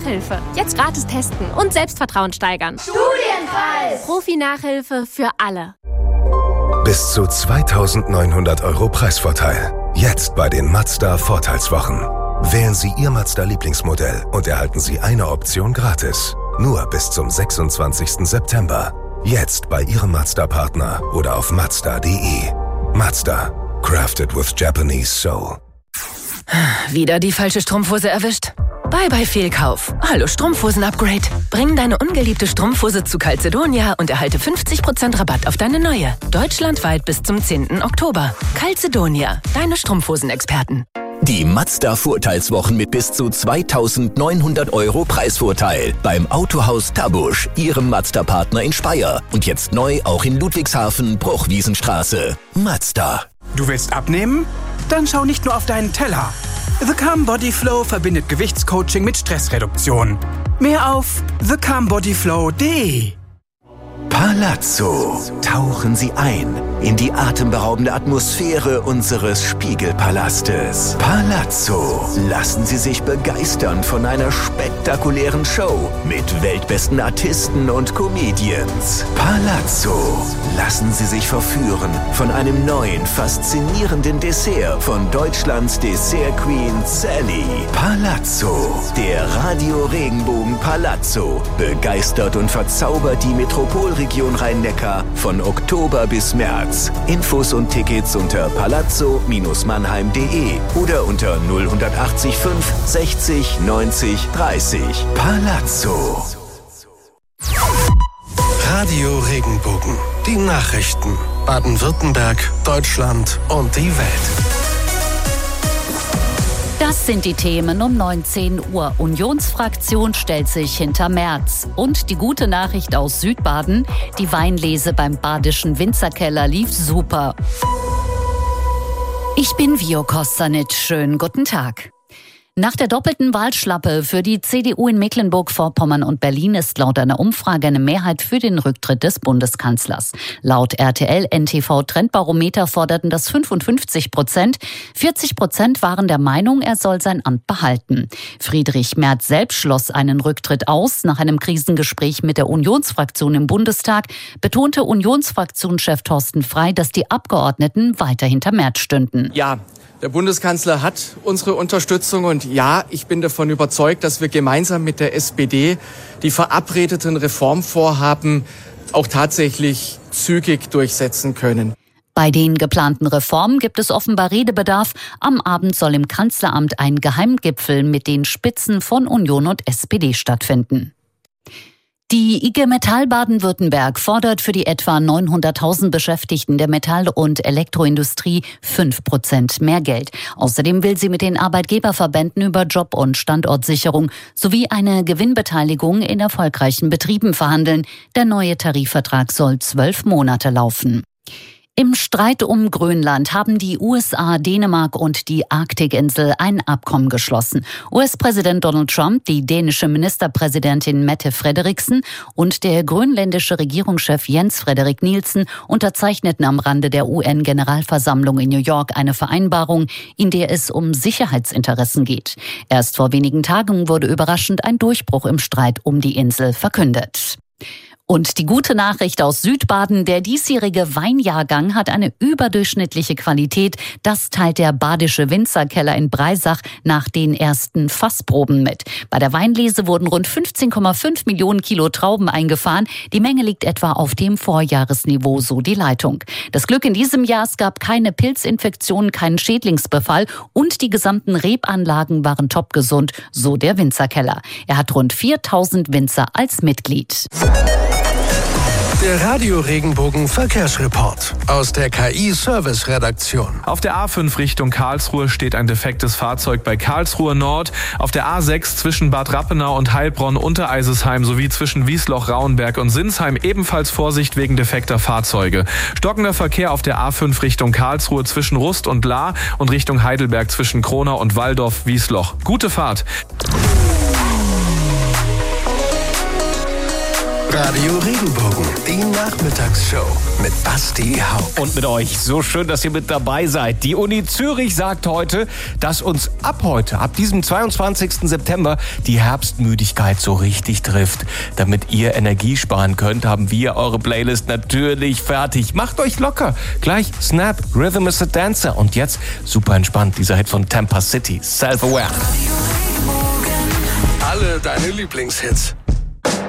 Hilfe. Jetzt gratis testen und Selbstvertrauen steigern. Studienpreis! Profi-Nachhilfe für alle. Bis zu 2.900 € Preisvorteil. Jetzt bei den Mazda Vorteilswochen. Wählen Sie Ihr Mazda-Lieblingsmodell und erhalten Sie eine Option gratis. Nur bis zum 26. September. Jetzt bei Ihrem Mazda-Partner oder auf Mazda.de. Mazda. Crafted with Japanese soul. Wieder die falsche Strumpfhose erwischt? Bye Fehlkauf. Hallo Strumpfhosen-Upgrade. Bring deine ungeliebte Strumpfhose zu Calzedonia und erhalte 50% Rabatt auf deine neue. Deutschlandweit bis zum 10. Oktober. Calzedonia, deine Strumpfhosenexperten. Die Mazda-Vorteilswochen mit bis zu 2.900 € Preisvorteil beim Autohaus Tabusch, Ihrem Mazda-Partner in Speyer. Und jetzt neu auch in Ludwigshafen, Bruchwiesenstraße. Mazda. Du willst abnehmen? Dann schau nicht nur auf deinen Teller. The Calm Body Flow verbindet Gewichtscoaching mit Stressreduktion. Mehr auf thecalmbodyflow.de. Palazzo. Tauchen Sie ein in die atemberaubende Atmosphäre unseres Spiegelpalastes. Palazzo. Lassen Sie sich begeistern von einer spektakulären Show mit weltbesten Artisten und Comedians. Palazzo. Lassen Sie sich verführen von einem neuen, faszinierenden Dessert von Deutschlands Dessert Queen Sally. Palazzo. Der Radio Regenbogen Palazzo begeistert und verzaubert die Metropolregion Rhein-Neckar von Oktober bis März. Infos und Tickets unter palazzo-mannheim.de oder unter 0180 5 60 90 30. Palazzo. Radio Regenbogen. Die Nachrichten. Baden-Württemberg, Deutschland und die Welt. Das sind die Themen um 19 Uhr. Unionsfraktion stellt sich hinter Merz. Und die gute Nachricht aus Südbaden: Die Weinlese beim badischen Winzerkeller lief super. Ich bin Vio Kostanic. Schönen guten Tag. Nach der doppelten Wahlschlappe für die CDU in Mecklenburg-Vorpommern und Berlin ist laut einer Umfrage eine Mehrheit für den Rücktritt des Bundeskanzlers. Laut RTL-NTV-Trendbarometer forderten das 55%. 40% waren der Meinung, er soll sein Amt behalten. Friedrich Merz selbst schloss einen Rücktritt aus. Nach einem Krisengespräch mit der Unionsfraktion im Bundestag betonte Unionsfraktionschef Thorsten Frey, dass die Abgeordneten weiter hinter Merz stünden. Ja. Der Bundeskanzler hat unsere Unterstützung und ja, ich bin davon überzeugt, dass wir gemeinsam mit der SPD die verabredeten Reformvorhaben auch tatsächlich zügig durchsetzen können. Bei den geplanten Reformen gibt es offenbar Redebedarf. Am Abend soll im Kanzleramt ein Geheimgipfel mit den Spitzen von Union und SPD stattfinden. Die IG Metall Baden-Württemberg fordert für die etwa 900.000 Beschäftigten der Metall- und Elektroindustrie 5% mehr Geld. Außerdem will sie mit den Arbeitgeberverbänden über Job- und Standortsicherung sowie eine Gewinnbeteiligung in erfolgreichen Betrieben verhandeln. Der neue Tarifvertrag soll 12 Monate laufen. Im Streit um Grönland haben die USA, Dänemark und die Arktikinsel ein Abkommen geschlossen. US-Präsident Donald Trump, die dänische Ministerpräsidentin Mette Frederiksen und der grönländische Regierungschef Jens Frederik Nielsen unterzeichneten am Rande der UN-Generalversammlung in New York eine Vereinbarung, in der es um Sicherheitsinteressen geht. Erst vor wenigen Tagen wurde überraschend ein Durchbruch im Streit um die Insel verkündet. Und die gute Nachricht aus Südbaden: Der diesjährige Weinjahrgang hat eine überdurchschnittliche Qualität. Das teilt der badische Winzerkeller in Breisach nach den ersten Fassproben mit. Bei der Weinlese wurden rund 15,5 Millionen Kilo Trauben eingefahren. Die Menge liegt etwa auf dem Vorjahresniveau, so die Leitung. Das Glück in diesem Jahr: Es gab keine Pilzinfektionen, keinen Schädlingsbefall und die gesamten Rebanlagen waren topgesund, so der Winzerkeller. Er hat rund 4.000 Winzer als Mitglied. Der Radio Regenbogen Verkehrsreport aus der KI-Service-Redaktion. Auf der A5 Richtung Karlsruhe steht ein defektes Fahrzeug bei Karlsruhe Nord. Auf der A6 zwischen Bad Rappenau und Heilbronn Untereisesheim sowie zwischen Wiesloch, Rauenberg und Sinsheim ebenfalls Vorsicht wegen defekter Fahrzeuge. Stockender Verkehr auf der A5 Richtung Karlsruhe zwischen Rust und Lahr und Richtung Heidelberg zwischen Kronau und Walldorf-Wiesloch. Gute Fahrt! Radio Regenbogen, die Nachmittagsshow mit Basti Haupt. Und mit euch. So schön, dass ihr mit dabei seid. Die Uni Zürich sagt heute, dass uns ab diesem 22. September, die Herbstmüdigkeit so richtig trifft. Damit ihr Energie sparen könnt, haben wir eure Playlist natürlich fertig. Macht euch locker. Gleich Snap, Rhythm is a Dancer. Und jetzt super entspannt, dieser Hit von Tampa City, Self-Aware. Alle deine Lieblingshits.